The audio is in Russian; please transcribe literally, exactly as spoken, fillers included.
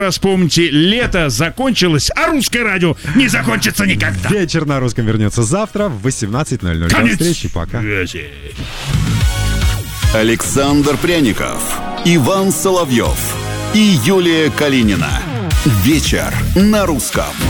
Вспомните, лето закончилось, а русское радио не закончится никогда. Вечер на русском вернется завтра в восемнадцать ноль ноль. До встречи, пока. Александр Пряников, Иван Соловьев и Юлия Калинина. Вечер на русском.